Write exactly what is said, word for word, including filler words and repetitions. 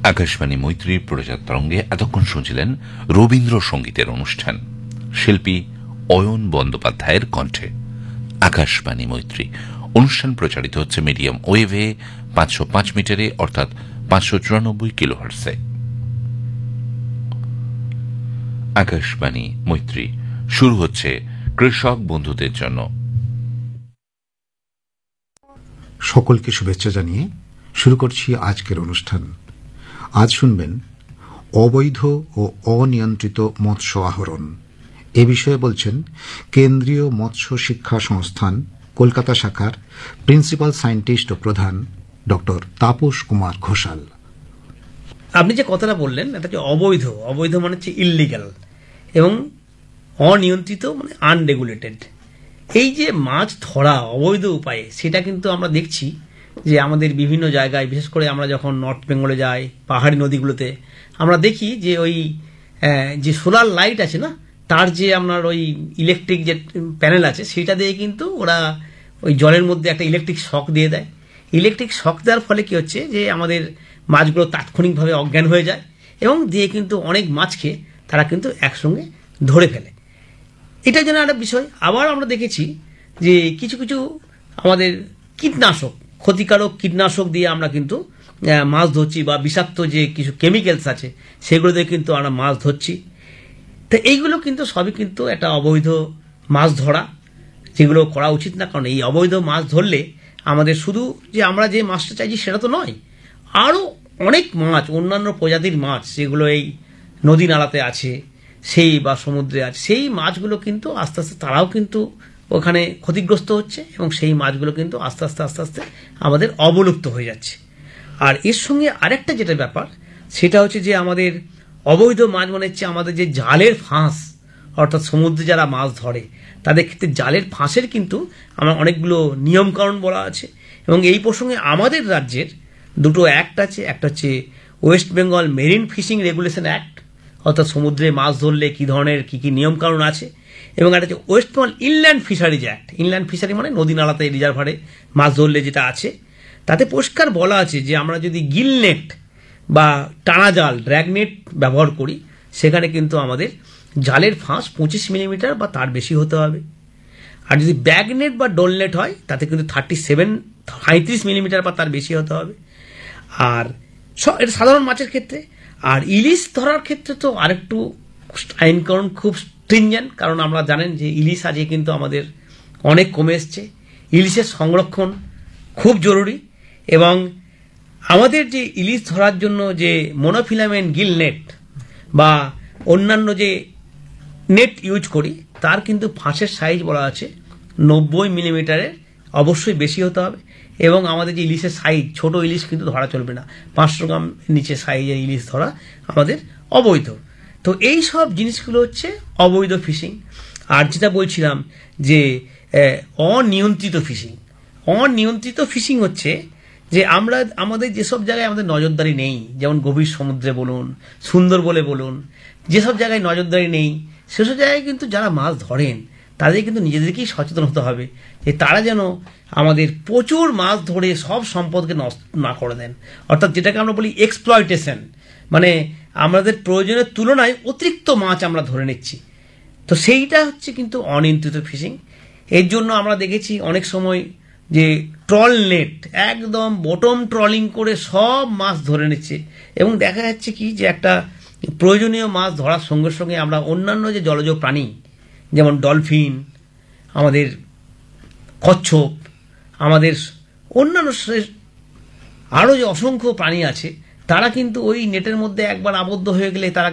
আকাশবাণী মৈত্রীর প্রচার তরঙ্গে এতক্ষণ শুনছিলেন রবীন্দ্রসঙ্গীতের অনুষ্ঠান, শিল্পী অয়ন বন্দ্যোপাধ্যায়ের কণ্ঠে। আকাশবাণী মৈত্রী অনুষ্ঠান প্রচারিত হচ্ছে মিডিয়াম ওয়েভে পাঁচশো পাঁচ মিটারে, অর্থাৎ পাঁচশো চুরানব্বই কিলোহার্টসে। আকাশবাণী মৈত্রী শুরু হচ্ছে কৃষক বন্ধুদের জন্য। সকলকে শুভেচ্ছা জানিয়ে শুরু করছি আজকের অনুষ্ঠান। আজ শুনবেন অবৈধ ও অনিয়ন্ত্রিত মৎস্য আহরণ। এ বিষয়ে বলছেন কেন্দ্রীয় মৎস্য শিক্ষা সংস্থান কলকাতা শাখার প্রিন্সিপাল সায়েন্টিস্ট ও প্রধান ডক্টর তাপস কুমার ঘোষাল। আপনি যে কথাটা বললেন, এটা হচ্ছে অবৈধ। অবৈধ মানে হচ্ছে ইললিগ্যাল, এবং অনিয়ন্ত্রিত মানে আনরেগুলেটেড। এই যে মাছ ধরা অবৈধ উপায়ে, সেটা কিন্তু আমরা দেখছি যে আমাদের বিভিন্ন জায়গায়, বিশেষ করে আমরা যখন নর্থ বেঙ্গলে যাই, পাহাড়ি নদীগুলোতে, আমরা দেখি যে ওই যে সোলার লাইট আছে না, তার যে আপনার ওই ইলেকট্রিক যে প্যানেল আছে, সেটা দিয়ে কিন্তু ওরা ওই জলের মধ্যে একটা ইলেকট্রিক শক দিয়ে দেয়। ইলেকট্রিক শক দেওয়ার ফলে কি হচ্ছে যে আমাদের মাছগুলো তাৎক্ষণিকভাবে অজ্ঞান হয়ে যায়, এবং দিয়ে কিন্তু অনেক মাছকে তারা কিন্তু একসঙ্গে ধরে ফেলে। এটার জন্য একটা বিষয়। আবার আমরা দেখেছি যে কিছু কিছু আমাদের কীটনাশক, ক্ষতিকারক কীটনাশক দিয়ে আমরা কিন্তু মাছ ধরছি, বা বিষাক্ত যে কিছু কেমিক্যালস আছে সেগুলো দিয়ে কিন্তু আমরা মাছ ধরছি। তো এইগুলো কিন্তু সবই কিন্তু একটা অবৈধ মাছ ধরা, যেগুলো করা উচিত না। কারণ এই অবৈধ মাছ ধরলে আমাদের শুধু যে আমরা যে মাছটা চাইছি সেটা তো নয়, আরও অনেক মাছ, অন্যান্য প্রজাতির মাছ যেগুলো এই নদী নালাতে আছে, সেই বা সমুদ্রে আছে, সেই মাছগুলো কিন্তু আস্তে আস্তে তারাও কিন্তু ওখানে ক্ষতিগ্রস্ত হচ্ছে, এবং সেই মাছগুলো কিন্তু আস্তে আস্তে আস্তে আস্তে আমাদের অবলুপ্ত হয়ে যাচ্ছে। আর এর সঙ্গে আরেকটা যেটা ব্যাপার, সেটা হচ্ছে যে আমাদের অবৈধ মাছ মানে হচ্ছে আমাদের যে জালের ফাঁস, অর্থাৎ সমুদ্রে যারা মাছ ধরে তাদের ক্ষেত্রে জালের ফাঁসের কিন্তু আমার অনেকগুলো নিয়মকানুন বলা আছে। এবং এই প্রসঙ্গে আমাদের রাজ্যের দুটো অ্যাক্ট আছে। একটা হচ্ছে West Bengal marine fishing regulation act, অর্থাৎ সমুদ্রে মাছ ধরলে কী ধরনের কী কী নিয়মকানুন আছে, এবং একটা হচ্ছে West Bengal inland fisheries act. Inland fishery মানে নদী নালাতে, রিজার্ভারে মাছ ধরলে যেটা আছে, তাতে পরিষ্কার বলা আছে যে আমরা যদি গিল নেট বা টানা জাল, ড্র্যাগ নেট ব্যবহার করি, সেখানে কিন্তু আমাদের জালের ফাঁস পঁচিশ মিলিমিটার বা তার বেশি হতে হবে। আর যদি ব্যাগ নেট বা ডোল নেট হয়, তাতে কিন্তু থার্টি সেভেন সাঁত্রিশ মিলিমিটার বা তার বেশি হতে হবে। আর এটা সাধারণ মাছের ক্ষেত্রে। আর ইলিশ ধরার ক্ষেত্রে তো আরেকটু আইনকানুন খুব স্ট্রিনজেন্ট, কারণ আমরা জানেন যে ইলিশ আজকে কিন্তু আমাদের অনেক কমে এসছে। ইলিশের সংরক্ষণ খুব জরুরি, এবং আমাদের যে ইলিশ ধরার জন্য যে মনোফিলামেন্ট গিল নেট বা অন্যান্য যে নেট ইউজ করি, তার কিন্তু ফাঁসের সাইজ বলা আছে নব্বই মিলিমিটারের অবশ্যই বেশি হতে হবে। এবং আমাদের যে ইলিশের সাইজ, ছোট ইলিশ কিন্তু ধরা চলবে না, পাঁচশো গ্রাম নিচে সাইজের ইলিশ ধরা আমাদের অবৈধ। তো এই সব জিনিসগুলো হচ্ছে অবৈধ ফিশিং। আর যেটা বলছিলাম যে অনিয়ন্ত্রিত ফিশিং, অনিয়ন্ত্রিত ফিশিং হচ্ছে যে আমরা আমাদের যেসব জায়গায় আমাদের নজরদারি নেই, যেমন গভীর সমুদ্রে বলুন, সুন্দরবনে বলুন, যেসব জায়গায় নজরদারি নেই, সেসব জায়গায় কিন্তু যারা মাছ ধরেন তাদের কিন্তু নিজেদেরকেই সচেতন হতে হবে যে তারা যেন আমাদের প্রচুর মাছ ধরে সব সম্পদকে নষ্ট না করে দেন। অর্থাৎ যেটাকে আমরা বলি এক্সপ্লয়টেশন, মানে আমাদের প্রয়োজনের তুলনায় অতিরিক্ত মাছ আমরা ধরে নিচ্ছি। তো সেইটা হচ্ছে কিন্তু অনিয়ন্ত্রিত ফিশিং। এর জন্য আমরা দেখেছি অনেক সময় যে ট্রল নেট একদম বটম ট্রলিং করে সব মাছ ধরে নিচ্ছে, এবং দেখা যাচ্ছে কি যে একটা প্রয়োজনীয় মাছ ধরার সঙ্গে সঙ্গে আমরা অন্যান্য যে জলজ প্রাণী, যেমন ডলফিন, আমাদের কচ্ছপ, আমাদের অন্যান্য আরও যে অসংখ্য প্রাণী আছে, তারা কিন্তু ওই নেটের মধ্যে একবার আবদ্ধ হয়ে গেলে তারা